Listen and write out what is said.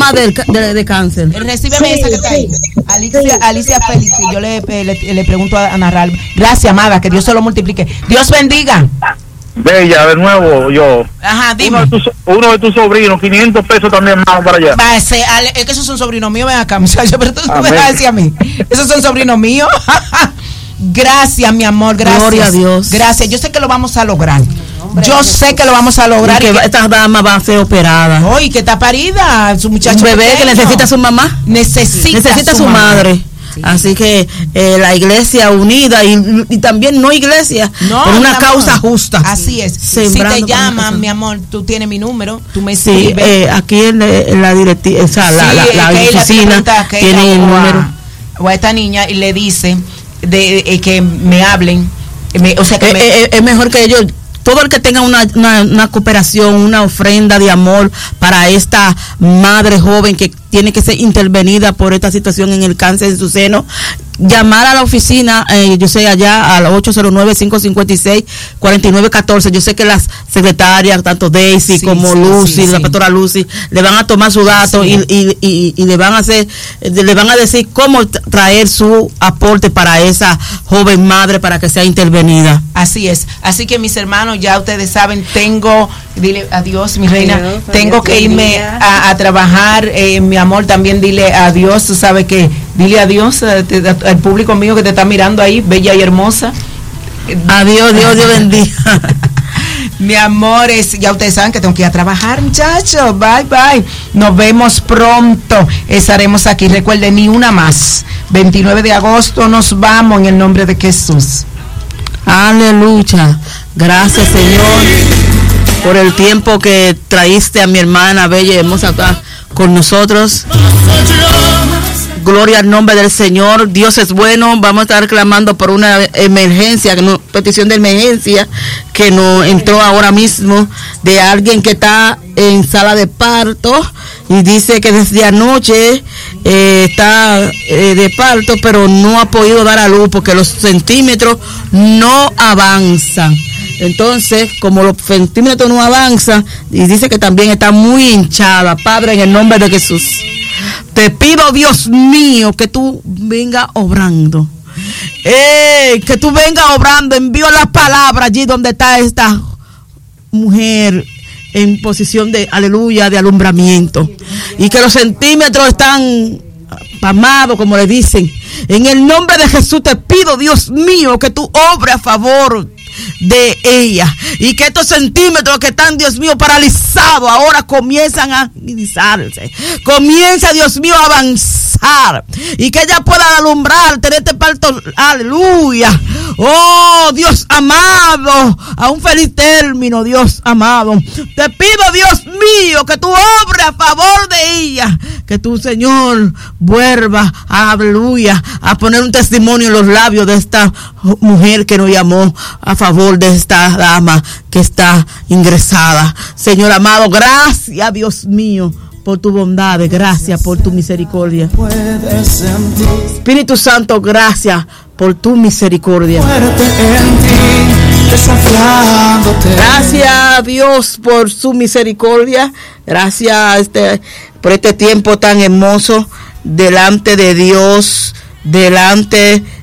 mamá de cáncer. Recíbeme esa que está ahí. Alicia Félix, y yo le pregunto a Narral. Gracias, amada, que Dios se lo multiplique. Dios bendiga. Bella, de nuevo yo. Ajá, dime. Uno de tus sobrinos, 500 pesos también más para allá. Es que esos son sobrinos míos, ven acá, muchachos, pero tú me vas a decir a mí. Esos son sobrinos míos. Gracias, mi amor, gracias. Gloria a Dios. Gracias, yo sé que lo vamos a lograr. Yo sé que lo vamos a lograr. Y que esta dama va a ser operada. Hoy que está parida, su muchacho. Un bebé pequeño. que necesita a su mamá. Necesita a su madre. Sí. Así que la iglesia unida y también no iglesia, por una causa justa. Así es. Si te llaman, mi amor, tú tienes mi número, tú me escribes. Sí, aquí en la directiva, o sea, la oficina tiene el número. O a esta niña y le dice que me hablen. O sea que es mejor que ellos. Todo el que tenga una cooperación, una ofrenda de amor para esta madre joven que tiene que ser intervenida por esta situación en el cáncer en su seno, llamar a la oficina, yo sé allá al 809-556-4914. Yo sé que las secretarias, tanto Daisy como Lucy, la pastora Lucy, le van a tomar su dato y le van a decir cómo traer su aporte para esa joven madre para que sea intervenida. Así es. Así que mis hermanos, ya ustedes saben, dile adiós, mi reina, tengo que irme a trabajar, mi amor, también dile adiós, tú sabes que dile adiós al público mío que te está mirando ahí, bella y hermosa. Adiós, Dios bendiga. Mi amor, ya ustedes saben que tengo que ir a trabajar, muchachos. Bye, bye. Nos vemos pronto. Estaremos aquí. Recuerden, ni una más. 29 de agosto nos vamos en el nombre de Jesús. Aleluya. Gracias, Señor, por el tiempo que traíste a mi hermana bella y hermosa acá con nosotros. Gloria al nombre del Señor. Dios es bueno. Vamos a estar clamando por una emergencia, petición de emergencia que nos entró ahora mismo de alguien que está en sala de parto y dice que desde anoche está de parto, pero no ha podido dar a luz porque los centímetros no avanzan. Entonces, como los centímetros no avanzan, y dice que también está muy hinchada. Padre, en el nombre de Jesús, te pido, Dios mío, que tú vengas obrando. Que tú vengas obrando. Envío las palabras allí donde está esta mujer en posición de, aleluya, de alumbramiento. Y que los centímetros están pamados, como le dicen. En el nombre de Jesús te pido, Dios mío, que tú obres a favor de ella y que estos centímetros que están, Dios mío, paralizados ahora comienzan a agilizarse, comienza, Dios mío, a avanzar y que ella pueda alumbrar, tener este parto, aleluya, oh Dios amado, a un feliz término, Dios amado. Te pido, Dios mío, que tú obres a favor de ella, que tu Señor vuelva, aleluya, a poner un testimonio en los labios de esta mujer que nos llamó a favor de esta dama que está ingresada. Señor amado, gracias, Dios mío, por tu bondad, gracias por tu misericordia. Espíritu Santo, gracias por tu misericordia. Gracias, Dios, por su misericordia. Gracias por este tiempo tan hermoso delante de Dios, delante